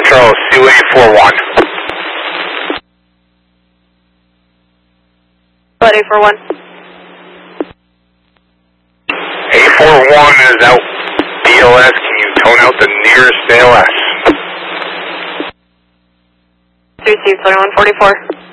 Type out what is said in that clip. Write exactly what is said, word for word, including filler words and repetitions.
Charles, C A four one. What, A four one? A four one is out D L S. Can you tone out the nearest A L S? three C, one forty-four.